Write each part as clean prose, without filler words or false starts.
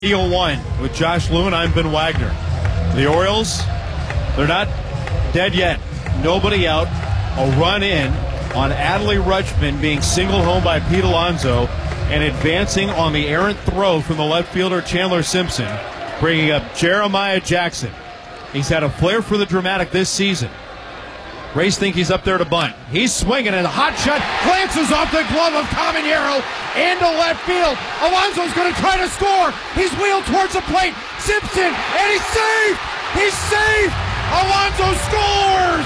Deal 1 with Josh Lewin. I'm Ben Wagner. The Orioles, they're not dead yet. Nobody out. A run in on Adley Rutschman being singled home by Pete Alonso and advancing on the errant throw from the left fielder Chandler Simpson, bringing up Jeremiah Jackson. He's had a flair for the dramatic this season. Rays think he's up there to bunt. He's swinging and a hot shot glances off the glove of Caminero into left field. Alonso's going to try to score. He's wheeled towards the plate. Simpson, and he's safe! He's safe! Alonso scores!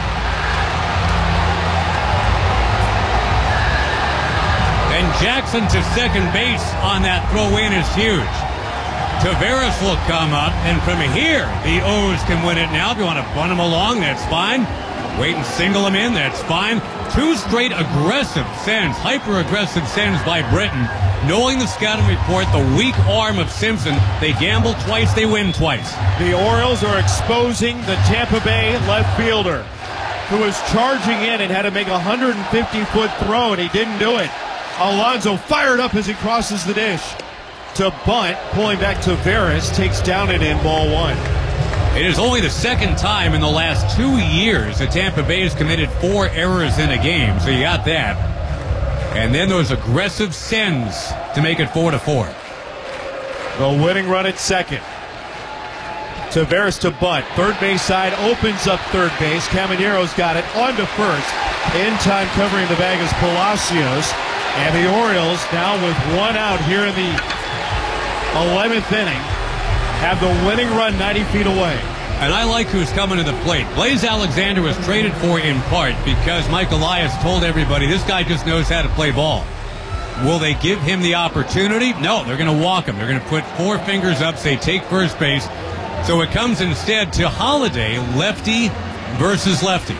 And Jackson to second base on that throw-in is huge. Taveras will come up, and from here, the O's can win it now. If you want to bunt him along, that's fine. Wait and single him in, that's fine. Two straight aggressive sends, hyper-aggressive sends by Britton. Knowing the scouting report, the weak arm of Simpson, they gamble twice, they win twice. The Orioles are exposing the Tampa Bay left fielder, who was charging in and had to make a 150-foot throw, and he didn't do it. Alonso fired up as he crosses the dish. To bunt, pulling back to Taveras, takes down and in, ball one. It is only the second time in the last 2 years that Tampa Bay has committed 4 errors in a game, so you got that. And then those aggressive sends to make it 4-4. The winning run at second. Taveras to bunt. Third base side opens up third base. Caminero's got it on to first. In time covering the bag is Palacios. And the Orioles, now with one out here in the 11th inning, have the winning run 90 feet away. And I like who's coming to the plate. Blaze Alexander was traded for in part because Mike Elias told everybody this guy just knows how to play ball. Will they give him the opportunity? No, they're going to walk him. They're going to put 4 fingers up, say take first base. So it comes instead to Holiday, lefty versus lefty.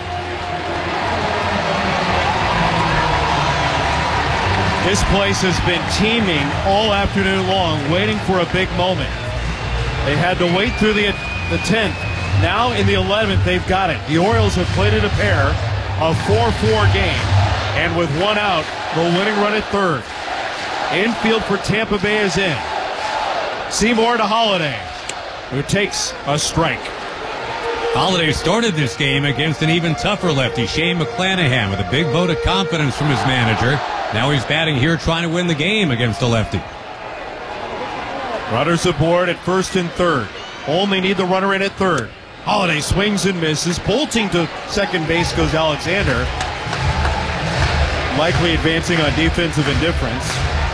This place has been teeming all afternoon long, waiting for a big moment. They had to wait through the 10th. Now in the 11th, they've got it. The Orioles have played it a pair, a 4-4 game. And with one out, the winning run at third. Infield for Tampa Bay is in. Seymour to Holiday, who takes a strike. Holiday started this game against an even tougher lefty, Shane McClanahan, with a big vote of confidence from his manager. Now he's batting here trying to win the game against a lefty. Runners aboard at first and third. Only need the runner in at third. Holiday swings and misses. Bolting to second base goes Alexander. Likely advancing on defensive indifference.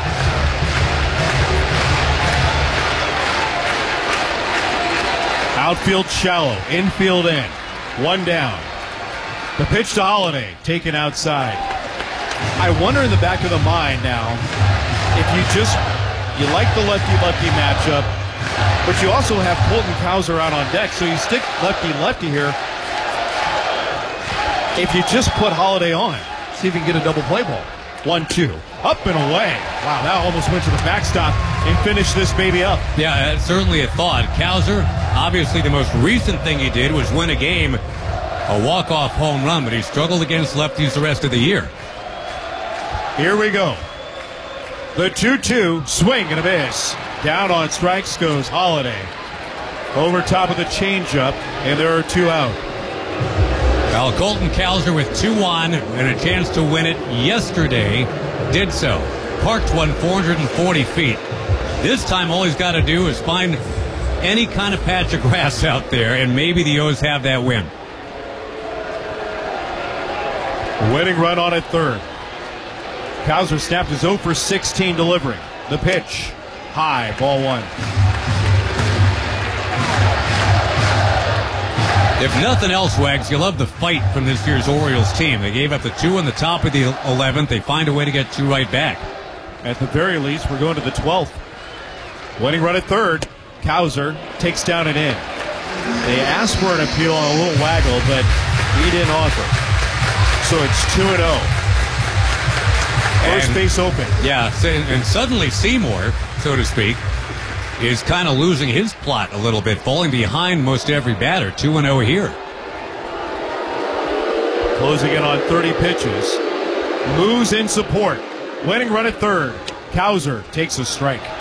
Outfield shallow. Infield in. One down. The pitch to Holiday. Taken outside. I wonder in the back of the mind now if you like the lefty-lefty matchup, but you also have Colton Cowser out on deck, so you stick lefty-lefty here. If you just put Holiday on, see if you can get a double play ball. 1-2. Up and away. Wow, that almost went to the backstop and finished this baby up. Yeah, that's certainly a thought. Cowser, obviously the most recent thing he did was win a game, a walk-off home run, but he struggled against lefties the rest of the year. Here we go. The 2-2, swing and a miss. Down on strikes goes Holiday. Over top of the changeup, and there are 2 out. Well, Colton Cowser with 2 on and a chance to win it yesterday did so. Parked one 440 feet. This time all he's got to do is find any kind of patch of grass out there, and maybe the O's have that win. Winning run on at third. Cowser snapped his 0 for 16 delivering. The pitch, high, ball one. If nothing else, Wags, you love the fight from this year's Orioles team. They gave up the 2 on the top of the 11th. They find a way to get 2 right back. At the very least, we're going to the 12th. Winning run at third. Cowser takes down and in. They asked for an appeal on a little waggle, but he didn't offer. So it's 2-0. First base open. Yeah, and suddenly Seymour, so to speak, is kind of losing his plot a little bit, falling behind most every batter. 2-0 here. Closing in on 30 pitches. Moves in support. Winning run at third. Cowser takes a strike.